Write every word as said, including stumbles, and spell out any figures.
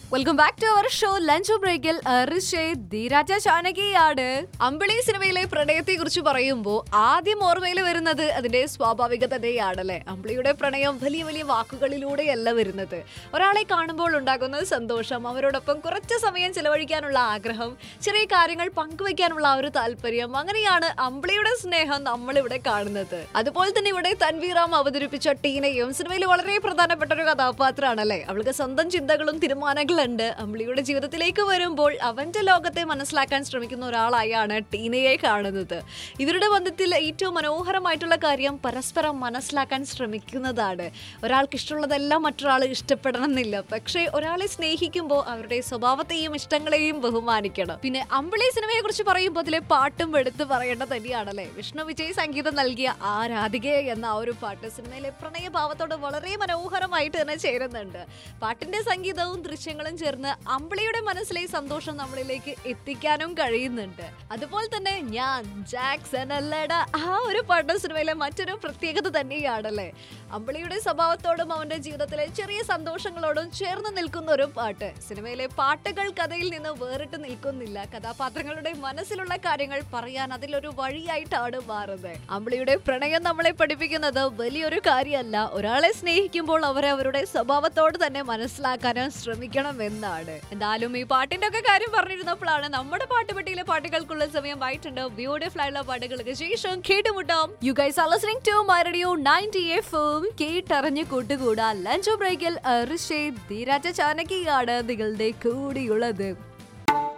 Welcome back to our show lunch ബ്രേക്കിൽ ധീരാജ ചാനകിയാണ്. അമ്പിളി സിനിമയിലെ പ്രണയത്തെ കുറിച്ച് പറയുമ്പോൾ ആദ്യം ഓർമ്മയിൽ വരുന്നത് അതിന്റെ സ്വാഭാവികതയാണല്ലേ. അമ്പിളിയുടെ പ്രണയം വലിയ വലിയ വാക്കുകളിലൂടെയല്ല വരുന്നത്. ഒരാളെ കാണുമ്പോൾ ഉണ്ടാകുന്ന സന്തോഷം, അവരോടൊപ്പം കുറച്ച് സമയം ചിലവഴിക്കാനുള്ള ആഗ്രഹം, ചെറിയ കാര്യങ്ങൾ പങ്കുവെക്കാനുള്ള ഒരു താല്പര്യം, അങ്ങനെയാണ് അമ്പിളിയുടെ സ്നേഹം നമ്മളിവിടെ കാണുന്നത്. അതുപോലെ തന്നെ ഇവിടെ തൻവീറാം അവതരിപ്പിച്ച ടീനയും സിനിമയിൽ വളരെ പ്രധാനപ്പെട്ട ഒരു കഥാപാത്രമാണല്ലേ. അവൾക്ക് സ്വന്തം ചിന്തകളും തീരുമാനങ്ങളും ഉണ്ട്. അമ്പിളിയുടെ ജീവിതത്തിലേക്ക് വരുമ്പോൾ അവന്റെ ലോകത്തെ മനസ്സിലാക്കാൻ ശ്രമിക്കുന്ന ഒരാളായാണ് ടീനയെ കാണുന്നത്. ഇവരുടെ ബന്ധത്തിൽ ഏറ്റവും മനോഹരമായിട്ടുള്ള കാര്യം പരസ്പരം മനസ്സിലാക്കാൻ ശ്രമിക്കുന്നതാണ്. ഒരാൾക്ക് ഇഷ്ടമുള്ളതെല്ലാം മറ്റൊരാൾ ഇഷ്ടപ്പെടണം എന്നില്ല, പക്ഷേ ഒരാളെ സ്നേഹിക്കുമ്പോൾ അവരുടെ സ്വഭാവത്തെയും ഇഷ്ടങ്ങളെയും ബഹുമാനിക്കണം. പിന്നെ അമ്പിളി സിനിമയെ കുറിച്ച് പറയുമ്പോൾ അതിലെ പാട്ടും എടുത്ത് പറയേണ്ടത് തന്നെയാണല്ലേ. വിഷ്ണു വിജയ് സംഗീതം നൽകിയ ആരാധികയെ എന്ന ആ ഒരു പാട്ട് സിനിമയിലെ പ്രണയഭാവത്തോട് വളരെ മനോഹരമായിട്ട് തന്നെ ചേരുന്നുണ്ട്. പാട്ടിന്റെ സംഗീതവും ദൃശ്യങ്ങളും ചേർന്ന് അമ്പിളിയുടെ മനസ്സിലെ സന്തോഷം നമ്മളിലേക്ക് എത്തിക്കാനും കഴിയുന്നുണ്ട്. അതുപോലെ തന്നെ ഞാൻ ജാക്സൺ അല്ലട ആ ഒരു പാട്ട് സിനിമയിലെ മറ്റൊരു പ്രത്യേകത തന്നെയാണല്ലേ. അമ്പിളിയുടെ സ്വഭാവത്തോടും അവന്റെ ജീവിതത്തിലെ ചെറിയ സന്തോഷങ്ങളോടും ചേർന്ന് നിൽക്കുന്ന ഒരു പാട്ട്. സിനിമയിലെ പാട്ടുകൾ കഥയിൽ നിന്ന് വേറിട്ട് നിൽക്കുന്നില്ല. കഥാപാത്രങ്ങളുടെ മനസ്സിലുള്ള കാര്യങ്ങൾ പറയാൻ അതിലൊരു വഴിയായിട്ടാണ് മാറുന്നത്. അമ്പിളിയുടെ പ്രണയം നമ്മളെ പഠിപ്പിക്കുന്നത് വലിയൊരു കാര്യമല്ല, ഒരാളെ സ്നേഹിക്കുമ്പോൾ അവരെ അവരുടെ സ്വഭാവത്തോട് തന്നെ മനസ്സിലാക്കാനും ശ്രമിക്കണം എന്നാണ്. എന്തായാലും ഈ പാട്ടിന്റെ ഒക്കെ കാര്യം പറഞ്ഞിരുന്നപ്പോഴാണ് നമ്മുടെ പാട്ടുപെട്ടിയിലെ പാട്ടുകൾക്കുള്ള സമയം ആയിട്ടുണ്ട്. ബ്യൂട്ടിഫുൾ ആയിട്ടുള്ള പാട്ടുകൾക്ക് ശേഷം കേട്ടുമുട്ടാം. You guys are listening to my radio ninety FM. കേട്ടറിഞ്ഞ് കൂട്ടുകൂടാ ലഞ്ച് ബ്രേക്കിൽ ധീരാജ ചാനകിയാണ് നിങ്ങളുടെ കൂടിയുള്ളത്.